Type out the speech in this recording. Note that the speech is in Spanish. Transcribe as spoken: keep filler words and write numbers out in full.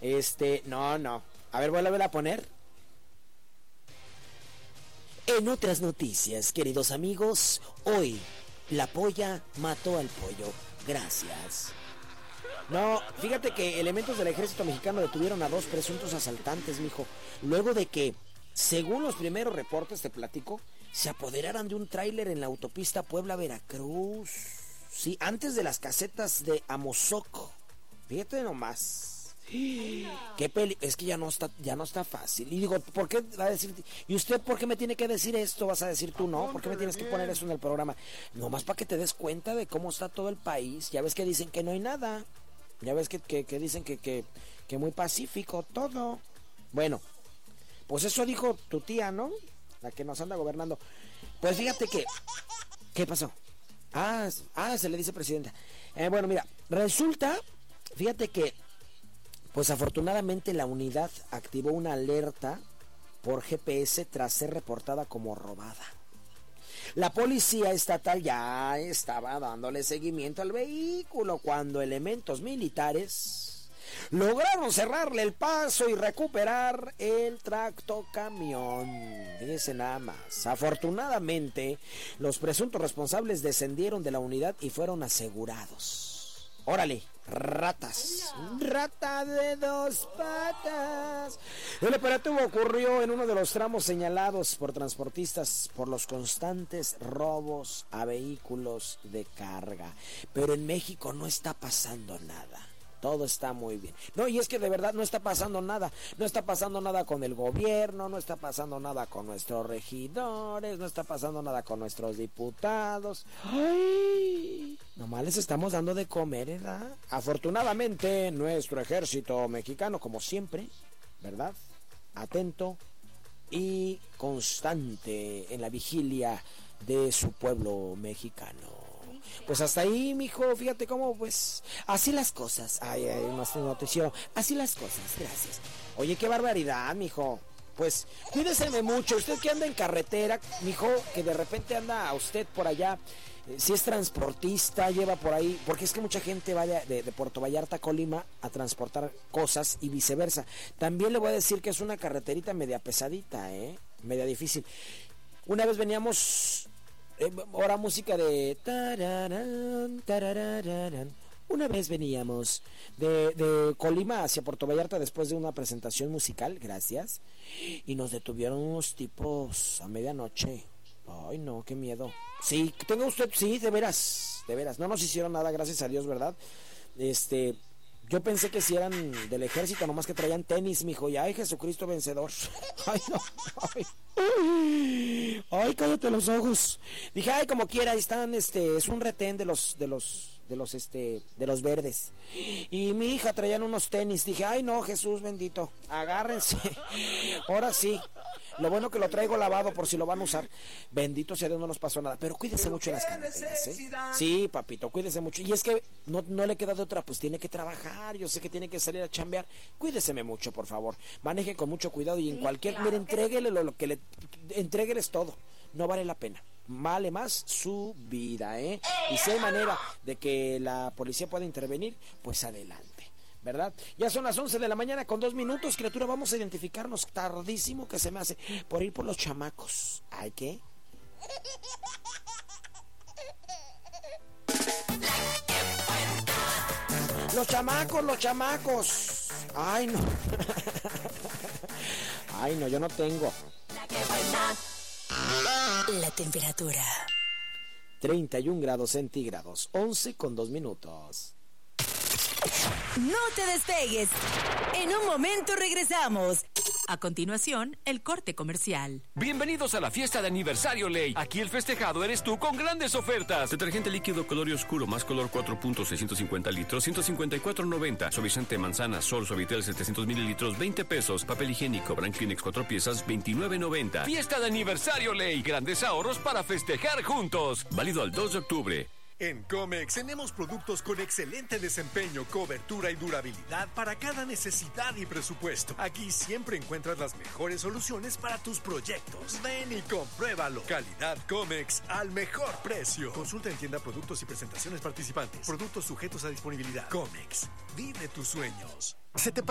Este, no, no. A ver, vuelve a poner. En otras noticias, queridos amigos, hoy la polla mató al pollo. Gracias. No, fíjate que elementos del ejército mexicano detuvieron a dos presuntos asaltantes, mijo. Luego de que, según los primeros reportes, te platico, se apoderaran de un tráiler en la autopista Puebla-Veracruz. Sí, antes de las casetas de Amozoc. Fíjate nomás. Qué peli, es que ya no está, ya no está fácil. Y digo, ¿por qué va a decir? ¿Y usted por qué me tiene que decir esto? Vas a decir tú, no, ¿por qué me tienes que poner eso en el programa? Nomás para que te des cuenta de cómo está todo el país. Ya ves que dicen que no hay nada. Ya ves que, que, que dicen que, que, que muy pacífico todo. Bueno, pues eso dijo tu tía, ¿no? La que nos anda gobernando. Pues fíjate que, ¿qué pasó? Ah, ah, se le dice presidenta. Eh, bueno, mira, resulta, fíjate que pues afortunadamente la unidad activó una alerta por G P S tras ser reportada como robada. La policía estatal ya estaba dándole seguimiento al vehículo cuando elementos militares lograron cerrarle el paso y recuperar el tractocamión. Fíjense nada más. Afortunadamente, los presuntos responsables descendieron de la unidad y fueron asegurados. Órale, ratas. Rata de dos patas. El operativo ocurrió en uno de los tramos señalados por transportistas por los constantes robos a vehículos de carga. Pero en México no está pasando nada. Todo está muy bien. No, y es que de verdad no está pasando nada. No está pasando nada con el gobierno, no está pasando nada con nuestros regidores, no está pasando nada con nuestros diputados. Ay, nomás les estamos dando de comer, ¿verdad? Afortunadamente, nuestro ejército mexicano, como siempre, ¿verdad? Atento y constante en la vigilia de su pueblo mexicano. Pues hasta ahí, mijo, fíjate cómo, pues, así las cosas. Ay, ay, nuestro noticiero, así las cosas, gracias. Oye, qué barbaridad, mijo. Pues, cuídeseme mucho, usted que anda en carretera, mijo, que de repente anda a usted por allá, eh, si es transportista, lleva por ahí, porque es que mucha gente va de, de, de Puerto Vallarta a Colima a transportar cosas y viceversa. También le voy a decir que es una carreterita media pesadita, eh, media difícil. Una vez veníamos... Eh, ahora música de tararán, tarararán. Una vez veníamos de, de Colima hacia Puerto Vallarta después de una presentación musical, gracias, y nos detuvieron unos tipos a medianoche. Ay, no, qué miedo. Sí, tenga usted, sí, de veras, de veras, no nos hicieron nada, gracias a Dios, ¿verdad? Este, yo pensé que si eran del ejército, nomás que traían tenis, mijo, y ay, Jesucristo vencedor. Ay, no, ay. Ay, cállate los ojos. Dije, ay, como quiera, ahí están, este, es un retén de los, de los, de los, este, de los verdes. Y mi hija traían unos tenis. Dije, ay, no, Jesús bendito, agárrense. Ahora sí. Lo bueno que lo traigo lavado por si lo van a usar. Bendito sea Dios, no nos pasó nada. Pero cuídese mucho en las carreteras, ¿eh? Sí, papito, cuídese mucho. Y es que no, no le queda de otra, pues tiene que trabajar. Yo sé que tiene que salir a chambear. Cuídeseme mucho, por favor. Maneje con mucho cuidado y en cualquier... Mire, entréguele lo, lo que le... Entrégueles todo. No vale la pena. Vale más su vida, ¿eh? Y si hay manera de que la policía pueda intervenir, pues adelante. ¿Verdad? Ya son las once de la mañana con dos minutos, criatura, vamos a identificarnos tardísimo que se me hace por ir por los chamacos. ¿Ay qué? Los chamacos, los chamacos. Ay, no. Ay, no, yo no tengo. La temperatura. treinta y un grados centígrados, once con dos minutos. No te despegues. En un momento regresamos. A continuación, el corte comercial. Bienvenidos a la fiesta de aniversario Ley. Aquí el festejado eres tú con grandes ofertas. Detergente líquido color y oscuro más color cuatro puntos seiscientos cincuenta litros, ciento cincuenta y cuatro noventa. Suavizante manzana Sol Suavitel setecientos mililitros, veinte pesos. Papel higiénico Brand Kleenex cuatro piezas, veintinueve noventa. Fiesta de aniversario Ley. Grandes ahorros para festejar juntos. Válido al dos de octubre. En Comex tenemos productos con excelente desempeño, cobertura y durabilidad para cada necesidad y presupuesto. Aquí siempre encuentras las mejores soluciones para tus proyectos. Ven y compruébalo. Calidad Comex al mejor precio. Consulta en tienda productos y presentaciones participantes. Productos sujetos a disponibilidad. Comex, vive tus sueños. ¿Se te